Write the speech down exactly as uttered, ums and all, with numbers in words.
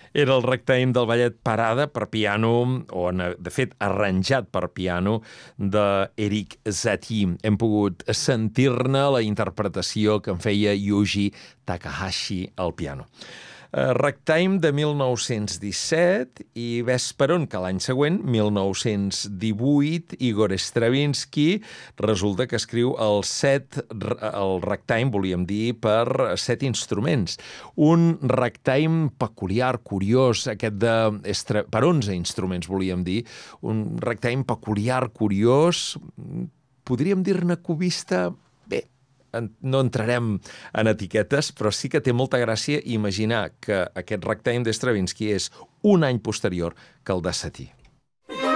Era el ragtime del ballet Parada per piano, o de fet arranjat per piano, d'Eric Satie. Hem pogut sentir-ne la interpretació que en feia Yuji Takahashi al piano. Ragtime de mil nou-cents disset i ves per on que l'any següent, mil nou-cents divuit, Igor Stravinsky resulta que escriu el set, el ragtime, volíem dir, per set instruments. Un ragtime peculiar, curiós, aquest de... per onze instruments, volíem dir. Un ragtime peculiar, curiós, podríem dir-ne cubista... Bé, no entrarem en etiquetes, però sí que té molta gràcia imaginar que aquest ragtime de Stravinsky és un any posterior que el de Satie.